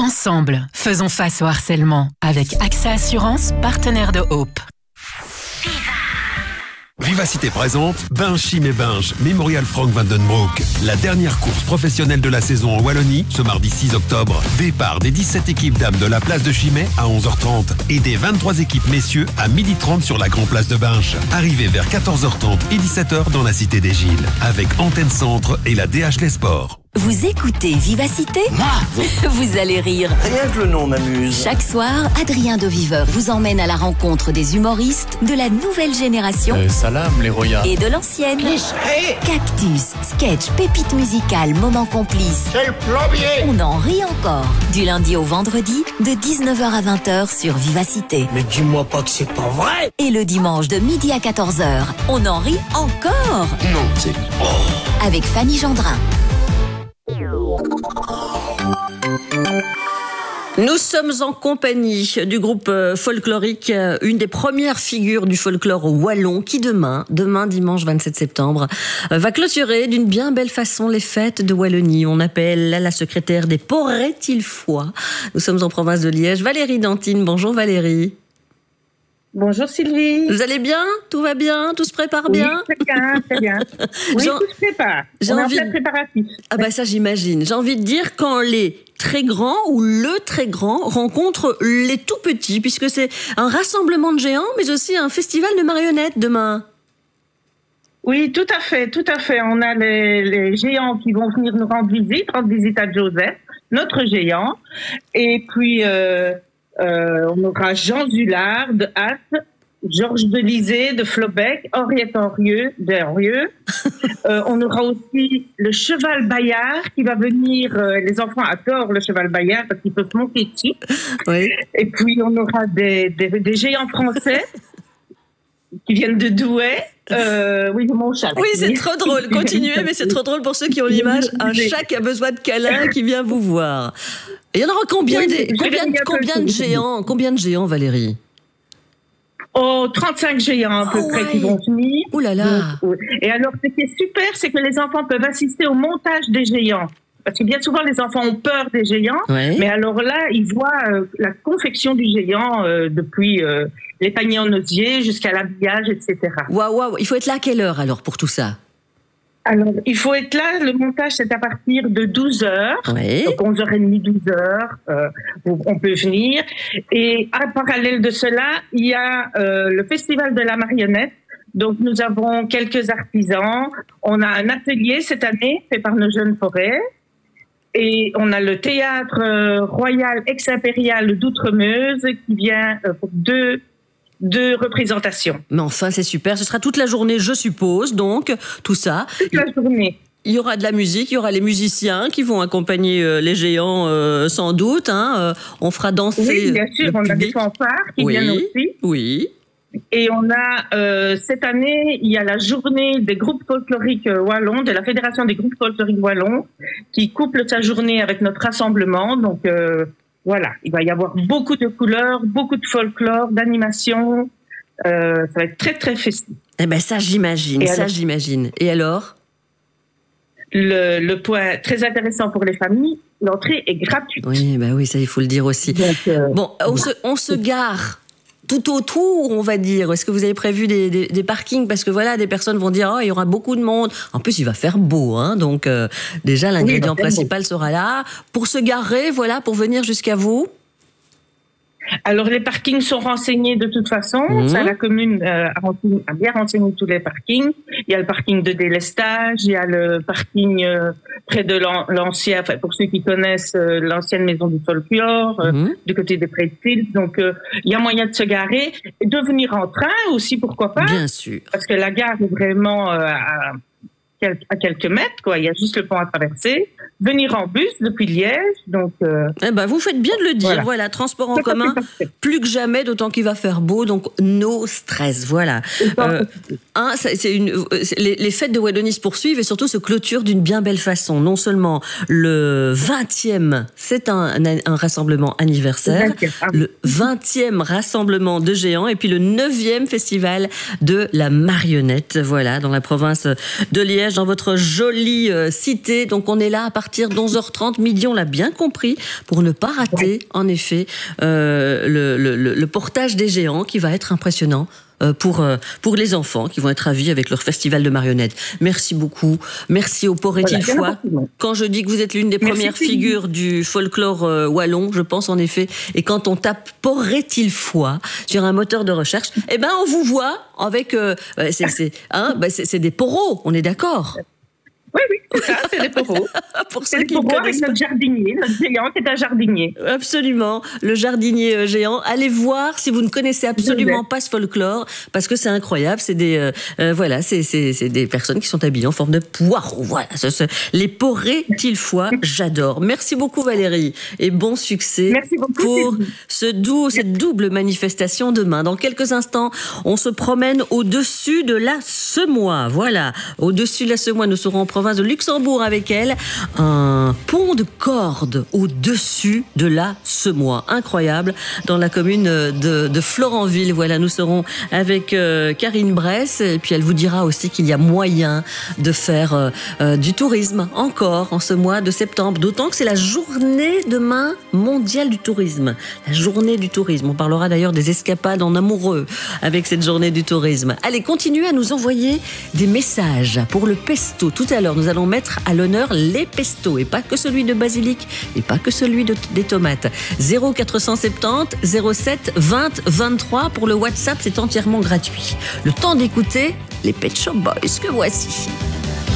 Ensemble, faisons face au harcèlement avec AXA Assurance, partenaire de Hope. Vivacité présente Binge Chim et Binge, Mémorial Frank van den Broek. La dernière course professionnelle de la saison en Wallonie, ce mardi 6 octobre. Départ des 17 équipes dames de la place de Chimay à 11h30 et des 23 équipes messieurs à 12h30 sur la grande place de Binge. Arrivée vers 14h30 et 17h dans la Cité des Gilles, avec Antenne Centre et la DH Les Sports. Vous écoutez Vivacité ? Vous allez rire. Rien que le nom m'amuse. Chaque soir, Adrien de Viveur vous emmène à la rencontre des humoristes de la nouvelle génération Salam les royas. et de l'ancienne. Cactus, sketch, pépites musicales, moments complices. C'est le plombier. On en rit encore. Du lundi au vendredi, de 19h à 20h sur Vivacité. Mais dis-moi pas que c'est pas vrai. Et le dimanche de midi à 14h, on en rit encore. Non, c'est... Avec Fanny Gendrin. Nous sommes en compagnie du groupe folklorique, une des premières figures du folklore wallon qui demain, dimanche 27 septembre, va clôturer d'une bien belle façon les fêtes de Wallonie. On appelle la secrétaire des Porret-il-Foy. Nous sommes en province de Liège. Valérie Dantine. Bonjour Valérie. Bonjour Sylvie. Vous allez bien ? Tout va bien ? Tout se prépare bien ? Oui, très bien, très bien. Oui, tout se prépare. On est en plein préparatif. Ah bah ça j'imagine. J'ai envie de dire quand les très grands ou le très grand rencontre les tout petits, puisque c'est un rassemblement de géants, mais aussi un festival de marionnettes demain. Oui, tout à fait, tout à fait. On a les géants qui vont venir nous rendre visite à Joseph, notre géant. Et puis, on aura Jean Zulard de Hatte, Georges Delizé de Flobec, Henriette Henrieux d'Henrieux. On aura aussi le cheval Bayard qui va venir. Les enfants adorent le cheval Bayard parce qu'ils peuvent monter dessus. Oui. Et puis on aura des géants français qui viennent de Douai. Oui, mon chat. Oui, c'est trop drôle. Continuez, mais c'est trop drôle pour ceux qui ont l'image. Un chat qui a besoin de câlin qui vient vous voir. Et il y en aura combien de géants, Valérie? Oh, 35 géants à peu près qui vont venir. Ouh là là. Et alors, ce qui est super, c'est que les enfants peuvent assister au montage des géants. Parce que bien souvent, les enfants ont peur des géants. Ouais. Mais alors là, ils voient la confection du géant depuis les paniers en osier jusqu'à l'habillage, etc. Waouh. Il faut être là à quelle heure alors pour tout ça? Alors, il faut être là. Le montage, c'est à partir de 12h. Oui. Donc, 11h30, 12h, on peut venir. Et en parallèle de cela, il y a le Festival de la marionnette. Donc, nous avons quelques artisans. On a un atelier cette année fait par nos jeunes forêts. Et on a le théâtre royal ex-impérial d'Outremeuse qui vient pour deux représentations. Mais enfin, c'est super. Ce sera toute la journée, je suppose. Donc, tout ça. Toute la journée. Il y aura de la musique, il y aura les musiciens qui vont accompagner les géants, sans doute. On fera danser. Oui, bien sûr. On a des fanfares qui viennent aussi. Oui. Et on a, cette année, il y a la journée des groupes folkloriques wallons, de la Fédération des groupes folkloriques wallons, qui couple sa journée avec notre rassemblement. Donc, voilà, il va y avoir beaucoup de couleurs, beaucoup de folklore, d'animation. Ça va être très, très festif. Eh ben, ça, j'imagine. J'imagine. Et alors? Le point très intéressant pour les familles, l'entrée est gratuite. Oui, bah oui, ça, il faut le dire aussi. Donc, bon, on se gare tout autour, on va dire. Est-ce que vous avez prévu des parkings? Parce que voilà, des personnes vont dire, oh, il y aura beaucoup de monde. En plus, il va faire beau, donc déjà, l'ingrédient principal sera là. Pour se garer, voilà, pour venir jusqu'à vous. Alors, les parkings sont renseignés de toute façon. Ça, la commune a bien renseigné tous les parkings. Il y a le parking de délestage, il y a le parking près de l'ancien, enfin, pour ceux qui connaissent l'ancienne maison du folklore, du côté des Prés-de-Fils. Donc, il y a moyen de se garer et de venir en train aussi, pourquoi pas. Bien sûr. Parce que la gare est vraiment à quelques mètres, quoi. Il y a juste le pont à traverser. Venir en bus depuis Liège, donc... Eh ben, vous faites bien de le dire, voilà, transport en commun, plus que jamais, d'autant qu'il va faire beau, donc no stress, voilà. Les fêtes de Wallonie se poursuivent et surtout se clôturent d'une bien belle façon. Non seulement le 20e, c'est un rassemblement anniversaire, le 20e rassemblement de géants, et puis le 9e festival de la marionnette, voilà, dans la province de Liège, dans votre jolie cité. Donc on est là à partir partir d'11h30, midi, on l'a bien compris, pour ne pas rater, en effet, le portage des géants qui va être impressionnant. Pour les enfants qui vont être ravis avec leur festival de marionnettes. Merci beaucoup. Merci au Porret-il-Foy. Quand je dis que vous êtes l'une des premières figures du folklore wallon, je pense en effet, et quand on tape Porret-il-Foy sur un moteur de recherche, eh ben on vous voit avec c'est des poros, on est d'accord. Oui, c'est ça, c'est les poros. Pour ceux qui connaissent notre jardinier, notre géant qui est un jardinier. Absolument, le jardinier géant. Allez voir si vous ne connaissez absolument pas ce folklore, parce que c'est incroyable. C'est des c'est des personnes qui sont habillées en forme de poireaux. Voilà, les Porret-il-Foy, j'adore. Merci beaucoup Valérie et bon succès pour cette double manifestation demain. Dans quelques instants, on se promène au-dessus de la Semois. Voilà, au-dessus de la Semois, nous serons en province de Luxembourg avec elle, un pont de corde au-dessus de la Semois. Incroyable, dans la commune de Florenville. Voilà, nous serons avec Karine Bresse, et puis elle vous dira aussi qu'il y a moyen de faire du tourisme encore en ce mois de septembre, d'autant que c'est la journée demain mondiale du tourisme. La journée du tourisme. On parlera d'ailleurs des escapades en amoureux avec cette journée du tourisme. Allez, continuez à nous envoyer des messages pour le pesto. Tout à l'heure, nous allons mettre à l'honneur les pestos, et pas que celui de basilic, et pas que celui des tomates. 0470 07 20 23 pour le WhatsApp, c'est entièrement gratuit. Le temps d'écouter les Pet Shop Boys que voici.